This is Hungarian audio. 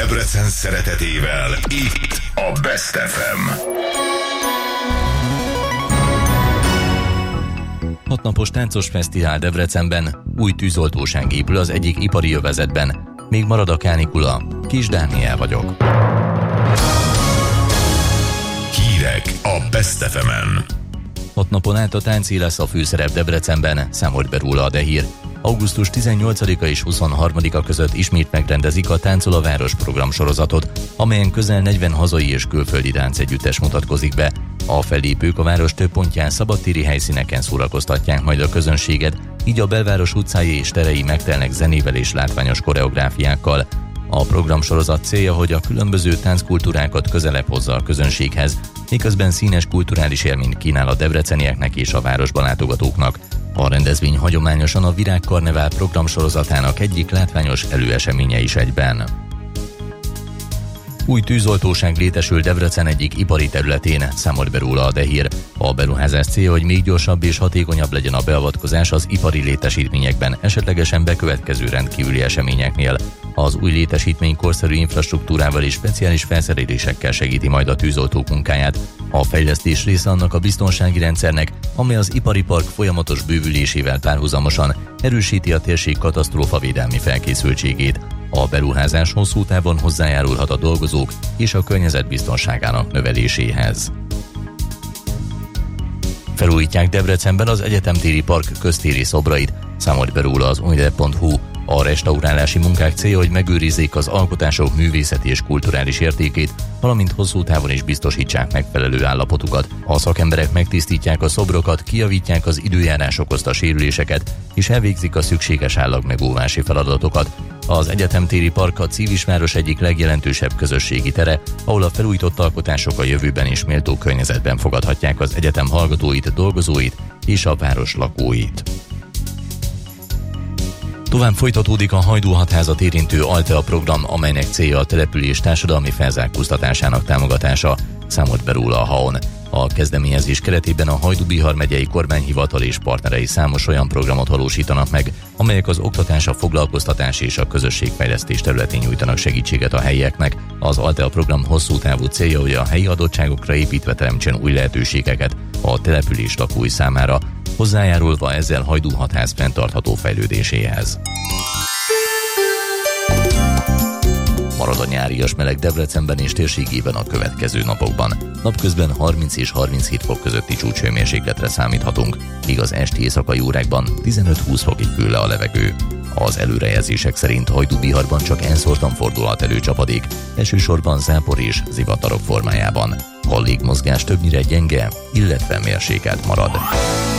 Debrecen szeretetével itt a Best FM. 6 napos táncos fesztivál Debrecenben, új tűzoltóság épül az egyik ipari övezetben. Még marad a kánikula. Kis Dániel vagyok. Hírek a Best FM-en. 6 napon át a tánci lesz a főszerep Debrecenben, számolt be róla a Dehír. Augusztus 18-a és 23-a között ismét megrendezik a Táncol a Város programsorozatot, amelyen közel 40 hazai és külföldi táncegyüttes mutatkozik be. A fellépők a város több pontján szabadtéri helyszíneken szórakoztatják majd a közönséget, így a belváros utcái és terei megtelnek zenével és látványos koreográfiákkal. A programsorozat célja, hogy a különböző tánckultúrákat közelebb hozza a közönséghez, miközben színes kulturális élményt kínál a debrecenieknek és a városban látogatóknak. A rendezvény hagyományosan a Virágkarnevál programsorozatának egyik látványos előeseménye is egyben. Új tűzoltóság létesül Debrecen egyik ipari területén, számolt be róla a Dehír. A beruházás célja, hogy még gyorsabb és hatékonyabb legyen a beavatkozás az ipari létesítményekben, esetlegesen bekövetkező rendkívüli eseményeknél. Az új létesítmény korszerű infrastruktúrával és speciális felszerelésekkel segíti majd a tűzoltók munkáját. A fejlesztés része annak a biztonsági rendszernek, amely az ipari park folyamatos bővülésével párhuzamosan erősíti a térség katasztrófavédelmi felkészültségét. A beruházás hosszú távon hozzájárulhat a dolgozók és a környezet biztonságának növeléséhez. Felújítják Debrecenben az Egyetemtéri Park köztéri szobrait, számolt be róla az unidev.hu. A restaurálási munkák célja, hogy megőrizzék az alkotások művészeti és kulturális értékét, valamint hosszú távon is biztosítsák megfelelő állapotukat. A szakemberek megtisztítják a szobrokat, kijavítják az időjárás okozta sérüléseket, és elvégzik a szükséges állagmegóvási feladatokat. Az Egyetemtéri Park a Civisváros egyik legjelentősebb közösségi tere, ahol a felújított alkotások a jövőben is méltó környezetben fogadhatják az egyetem hallgatóit, dolgozóit és a város lakóit. Tovább folytatódik a Hajdú Hatházat érintő Altea program, amelynek célja a település társadalmi felzárkóztatásának támogatása, számolt be róla a HAON. A kezdeményezés keretében a Hajdú-Bihar megyei kormányhivatal és partnerei számos olyan programot valósítanak meg, amelyek az oktatás, a foglalkoztatás és a közösségfejlesztés területén nyújtanak segítséget a helyieknek. Az Altea program hosszú távú célja, hogy a helyi adottságokra építve teremtsen új lehetőségeket a település lakói számára, hozzájárulva ezzel Hajdú-Hatház fenntartható fejlődéséhez. Marad a nyárias meleg Debrecenben és térségében a következő napokban. Napközben 30 és 37 fok közötti csúcshőmérsékletre számíthatunk, míg az esti éjszakai órákban 15-20 fokig hűl le a levegő. Az előrejelzések szerint Hajdú-Biharban csak enszórtan fordulhat elő csapadék, elsősorban zápor és zivatarok formájában. A légmozgás többnyire gyenge, illetve mérsékelt marad.